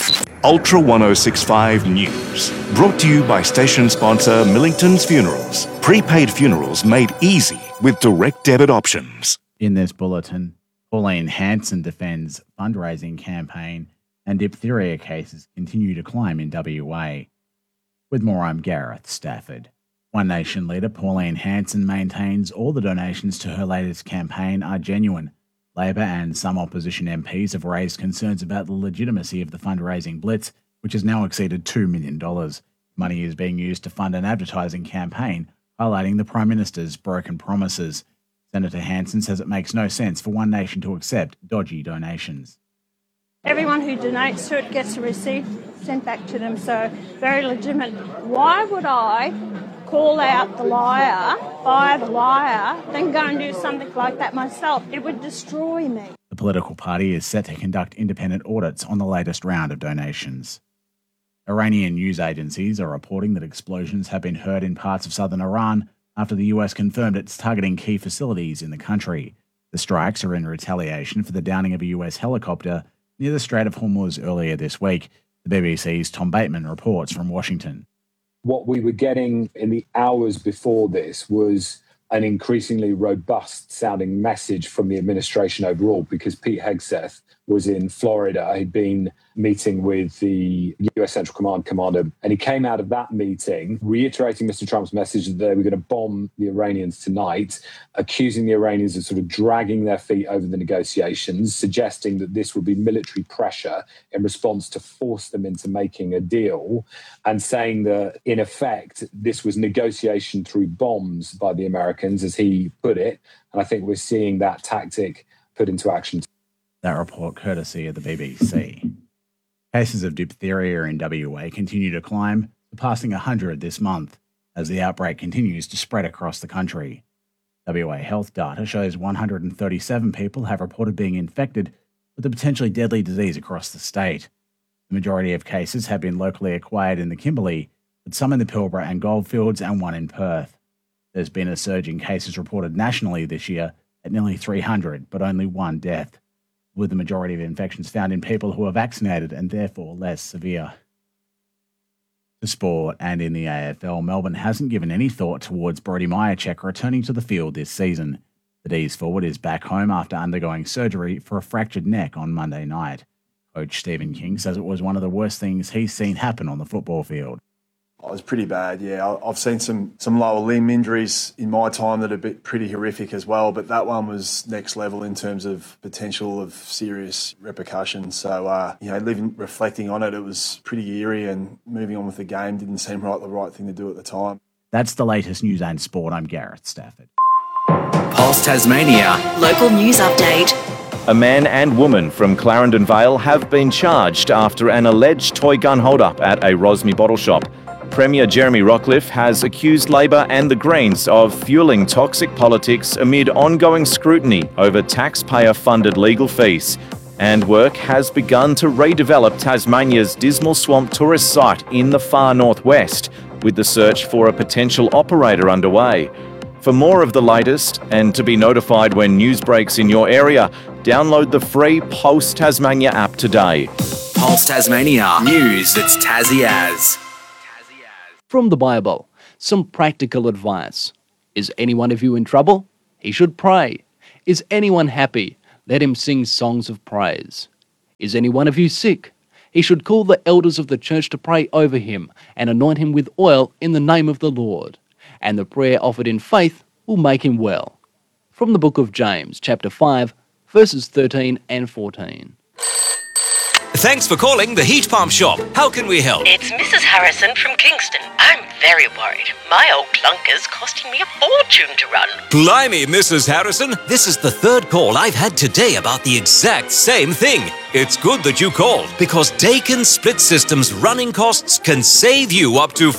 Ultra 1065 News. Brought to you by station sponsor Millington's Funerals. Prepaid funerals made easy with direct debit options. In this bulletin, Pauline Hanson defends fundraising campaign and diphtheria cases continue to climb in WA. With more, I'm Gareth Stafford. One Nation leader Pauline Hanson maintains all the donations to her latest campaign are genuine. Labor and some opposition MPs have raised concerns about the legitimacy of the fundraising blitz, which has now exceeded $2 million. Money is being used to fund an advertising campaign highlighting the Prime Minister's broken promises. Senator Hanson says it makes no sense for One Nation to accept dodgy donations. Everyone who donates to it gets a receipt sent back to them, so very legitimate. Why would I call out the liar, fire the liar, then go and do something like that myself? It would destroy me. The political party is set to conduct independent audits on the latest round of donations. Iranian news agencies are reporting that explosions have been heard in parts of southern Iran after the US confirmed it's targeting key facilities in the country. The strikes are in retaliation for the downing of a US helicopter near the Strait of Hormuz earlier this week. The BBC's Tom Bateman reports from Washington. What we were getting in the hours before this was an increasingly robust sounding message from the administration overall, because Pete Hegseth was in Florida. He'd been meeting with the US Central Command commander, and he came out of that meeting reiterating Mr. Trump's message that they were going to bomb the Iranians tonight, accusing the Iranians of sort of dragging their feet over the negotiations, suggesting that this would be military pressure in response to force them into making a deal, and saying that, in effect, this was negotiation through bombs by the Americans, as he put it. And I think we're seeing that tactic put into action. That report courtesy of the BBC. Cases of diphtheria in WA continue to climb, surpassing 100 this month, as the outbreak continues to spread across the country. WA health data shows 137 people have reported being infected with the potentially deadly disease across the state. The majority of cases have been locally acquired in the Kimberley, with some in the Pilbara and Goldfields and one in Perth. There's been a surge in cases reported nationally this year at nearly 300, but only one death, with the majority of infections found in people who are vaccinated and therefore less severe. To sport, and in the AFL, Melbourne hasn't given any thought towards Brodie Mihocek returning to the field this season. The D's forward is back home after undergoing surgery for a fractured neck on Monday night. Coach Stephen King says it was one of the worst things he's seen happen on the football field. It was pretty bad, yeah. I've seen some lower limb injuries in my time that are pretty horrific as well, but that one was next level in terms of potential of serious repercussions. So, reflecting on it, it was pretty eerie, and moving on with the game didn't seem the right thing to do at the time. That's the latest news and sport. I'm Gareth Stafford. Pulse Tasmania. Local news update. A man and woman from Clarendon Vale have been charged after an alleged toy gun hold-up at a Rosmy bottle shop. Premier Jeremy Rockliff has accused Labor and the Greens of fueling toxic politics amid ongoing scrutiny over taxpayer-funded legal fees. And work has begun to redevelop Tasmania's Dismal Swamp tourist site in the far northwest, with the search for a potential operator underway. For more of the latest, and to be notified when news breaks in your area, download the free Pulse Tasmania app today. Pulse Tasmania. News that's Tassie as. From the Bible, some practical advice. Is any one of you in trouble? He should pray. Is anyone happy? Let him sing songs of praise. Is any one of you sick? He should call the elders of the church to pray over him and anoint him with oil in the name of the Lord. And the prayer offered in faith will make him well. From the book of James, chapter 5, verses 13 and 14. Thanks for calling the Heat Pump Shop. How can we help? It's Mrs. Harrison from Kingston. I'm very worried. My old clunker's costing me a fortune to run. Blimey, Mrs. Harrison. This is the third call I've had today about the exact same thing. It's good that you called, because Daikin Split System's running costs can save you up to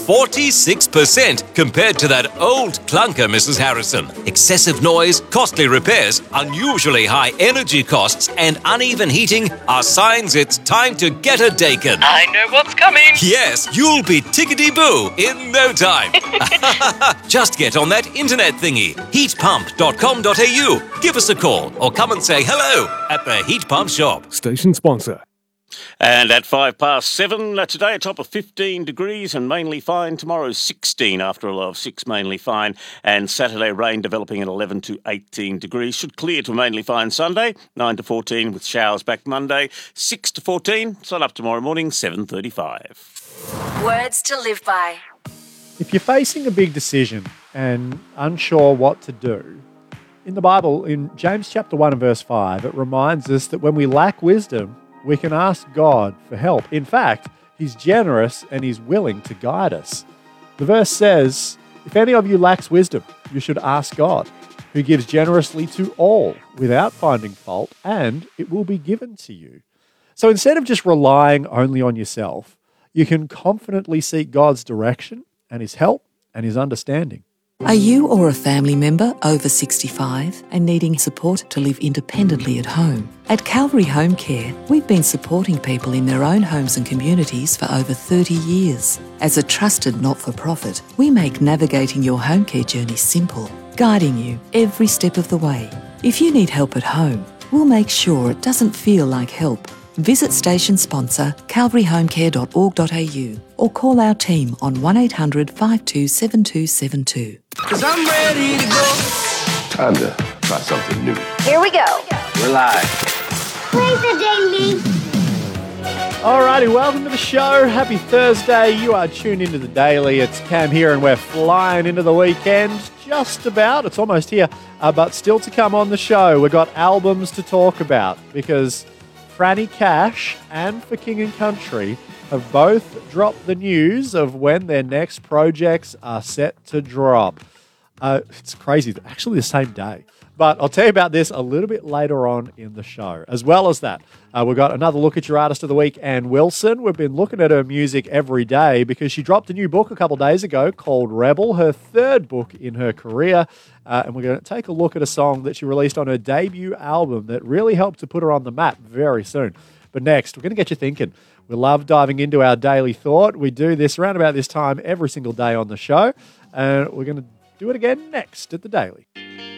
46% compared to that old clunker, Mrs. Harrison. Excessive noise, costly repairs, unusually high energy costs, and uneven heating are signs it's time to get a Daikin. I know what's coming. Yes, you'll be tickety-boo in no time. Just get on that internet thingy, heatpump.com.au. Give us a call or come and say hello at the Heat Pump Shop. Station sponsor. And at 7:05 today, a top of 15 degrees and mainly fine. Tomorrow 16 after a low of 6, mainly fine. And Saturday rain developing at 11 to 18 degrees. Should clear to mainly fine Sunday, 9 to 14 with showers back Monday, 6 to 14. Sun up tomorrow morning, 7:35. Words to live by. If you're facing a big decision and unsure what to do, in the Bible, in James chapter 1 and verse 5, it reminds us that when we lack wisdom, we can ask God for help. In fact, He's generous and He's willing to guide us. The verse says, if any of you lacks wisdom, you should ask God, who gives generously to all without finding fault, and it will be given to you. So instead of just relying only on yourself, you can confidently seek God's direction and His help and His understanding. Are you or a family member over 65 and needing support to live independently at home? At Calvary Home Care, we've been supporting people in their own homes and communities for over 30 years. As a trusted not-for-profit, we make navigating your home care journey simple, guiding you every step of the way. If you need help at home, we'll make sure it doesn't feel like help. Visit station sponsor calvaryhomecare.org.au or call our team on 1800 527272. 'Cause I'm ready to go. Time to try something new. Here we go. We're live. Play the daily. Alrighty, welcome to the show. Happy Thursday. You are tuned into the Daily. It's Cam here and we're flying into the weekend. Just about. It's almost here. But still to come on the show, we've got albums to talk about because Franny Cash and For King and Country have both dropped the news of when their next projects are set to drop. It's crazy. Actually the same day. But I'll tell you about this a little bit later on in the show. As well as that, we've got another look at your artist of the week, Ann Wilson. We've been looking at her music every day because she dropped a new book a couple of days ago called Rebel, her third book in her career. And we're going to take a look at a song that she released on her debut album that really helped to put her on the map very soon. But next, we're going to get you thinking. We love diving into our daily thought. We do this around about this time every single day on the show. And we're going to do it again next at the Daily.